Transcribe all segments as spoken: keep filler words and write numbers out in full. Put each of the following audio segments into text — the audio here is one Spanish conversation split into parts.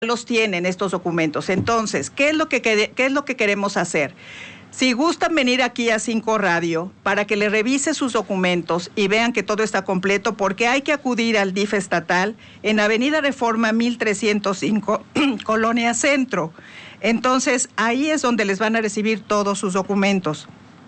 los tienen estos documentos. Entonces, ¿qué es lo que, qué es lo que queremos hacer? Si gustan venir aquí a Cinco Radio para que le revise sus documentos y vean que todo está completo, porque hay que acudir al D I F estatal en Avenida Reforma mil trescientos cinco, Colonia Centro. Entonces, ahí es donde les van a recibir todos sus documentos.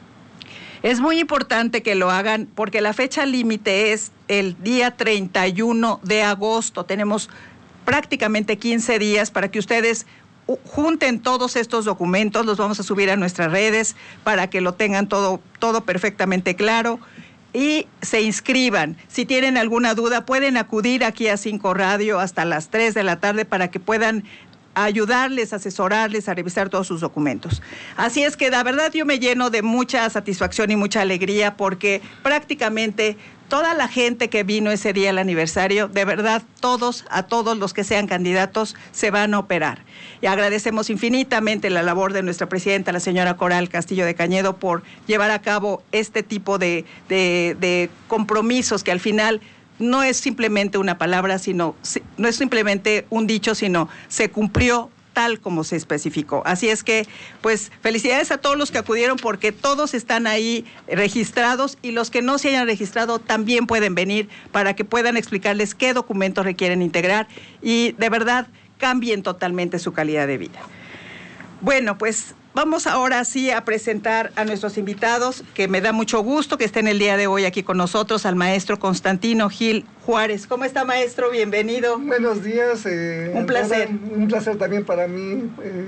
Es muy importante que lo hagan porque la fecha límite es el día treinta y uno de agosto. Tenemos prácticamente quince días para que ustedes junten todos estos documentos, los vamos a subir a nuestras redes para que lo tengan todo, todo perfectamente claro y se inscriban. Si tienen alguna duda, pueden acudir aquí a Cinco Radio hasta las tres de la tarde para que puedan ayudarles, asesorarles a revisar todos sus documentos. Así es que la verdad yo me lleno de mucha satisfacción y mucha alegría porque prácticamente toda la gente que vino ese día al aniversario, de verdad todos, a todos los que sean candidatos, se van a operar. Y agradecemos infinitamente la labor de nuestra presidenta, la señora Coral Castillo de Cañedo, por llevar a cabo este tipo de, de, de compromisos que al final no es simplemente una palabra, sino no es simplemente un dicho, sino se cumplió tal como se especificó. Así es que, pues, felicidades a todos los que acudieron porque todos están ahí registrados y los que no se hayan registrado también pueden venir para que puedan explicarles qué documentos requieren integrar y de verdad cambien totalmente su calidad de vida. Bueno, pues vamos ahora sí a presentar a nuestros invitados, que me da mucho gusto que estén el día de hoy aquí con nosotros, al maestro Constantino Gil Juárez. ¿Cómo está, maestro? Bienvenido. Buenos días. Eh, un placer. Toda, un placer también para mí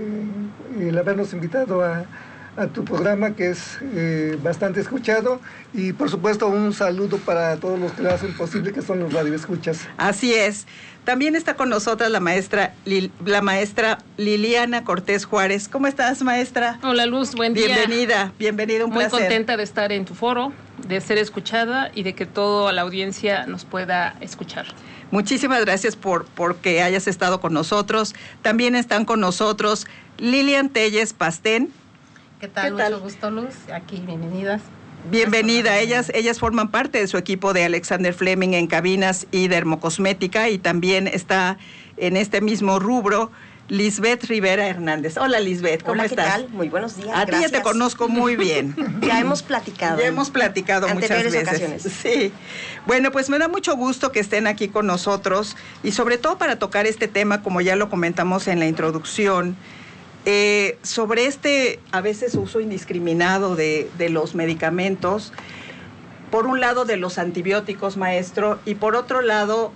eh, el habernos invitado a, a tu programa, que es eh, bastante escuchado, y por supuesto un saludo para todos los que lo hacen posible, que son los radioescuchas. Así es. También está con nosotras la maestra Lil, la maestra Liliana Cortés Juárez. ¿Cómo estás, maestra? Hola, Luz, buen día. Bienvenida, bienvenida, un Muy placer. Muy contenta de estar en tu foro, de ser escuchada y de que toda la audiencia nos pueda escuchar. Muchísimas gracias por, por que hayas estado con nosotros. También están con nosotros Lilian Telles Pastén. ¿Qué tal? ¿Qué tal? Mucho gusto, Luz. Aquí, bienvenidas. Bienvenida. Ellas, ellas forman parte de su equipo de Alexander Fleming en cabinas y dermocosmética, y también está en este mismo rubro Lisbeth Rivera Hernández. Hola, Lisbeth, ¿cómo Hola, estás? ¿qué tal? Muy buenos días. A Gracias. ti ya te conozco muy bien. Ya hemos platicado. Ya hemos platicado muchas veces. Ocasiones. Sí. Bueno, pues me da mucho gusto que estén aquí con nosotros y sobre todo para tocar este tema, como ya lo comentamos en la introducción, Eh, sobre este a veces uso indiscriminado de, de los medicamentos, por un lado de los antibióticos, maestro, y por otro lado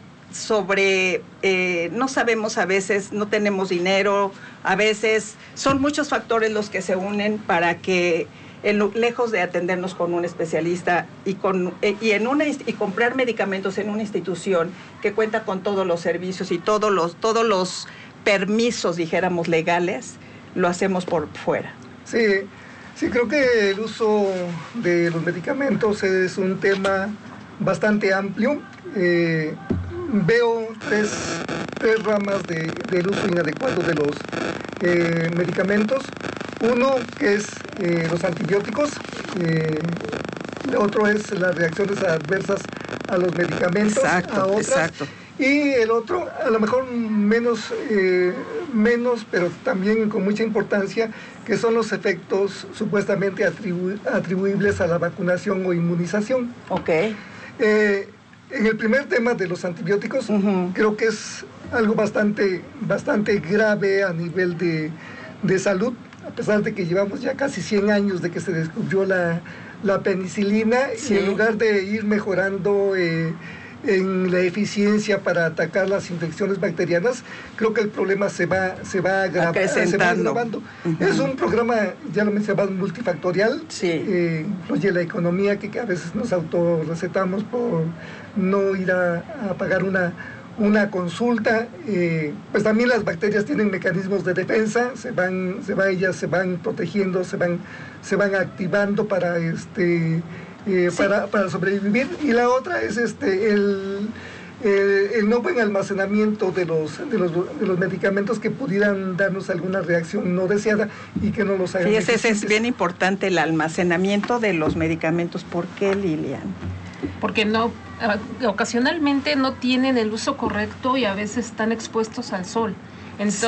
sobre, eh, no sabemos a veces, no tenemos dinero, a veces son muchos factores los que se unen para que en, lejos de atendernos con un especialista y, con, eh, y, en una, y comprar medicamentos en una institución que cuenta con todos los servicios y todos los, todos los permisos, dijéramos, legales, lo hacemos por fuera. Sí, sí, creo que el uso de los medicamentos es un tema bastante amplio. Eh, veo tres, tres ramas de, del uso inadecuado de los eh, medicamentos. Uno, que es eh, los antibióticos. Eh, otro es las reacciones adversas a los medicamentos. Exacto, a otras. Exacto. Y el otro, a lo mejor menos, eh, menos, pero también con mucha importancia, que son los efectos supuestamente atribu atribuibles a la vacunación o inmunización. Ok. Eh, en el primer tema de los antibióticos, uh-huh. creo que es algo bastante, bastante grave a nivel de, de salud, a pesar de que llevamos ya casi cien años de que se descubrió la, la penicilina, sí. Y en lugar de ir mejorando Eh, en la eficiencia para atacar las infecciones bacterianas, creo que el problema se va, se va, agra se va agravando. Uh-huh. Es un programa, ya lo mencionaba, multifactorial. Sí. Eh, incluye la economía, que, que a veces nos autorrecetamos por no ir a, a pagar una, una consulta. Eh, pues también las bacterias tienen mecanismos de defensa, se van, se va, ellas se van protegiendo, se van, se van activando para este... Eh, sí. para, para sobrevivir. Y la otra es este el, el, el no buen almacenamiento de los, de, los, de los medicamentos que pudieran darnos alguna reacción no deseada y que no los hagan. Sí, ese, ese es bien importante, el almacenamiento de los medicamentos. ¿Por qué, Lilian? Porque no, ocasionalmente no tienen el uso correcto y a veces están expuestos al sol. Entonces,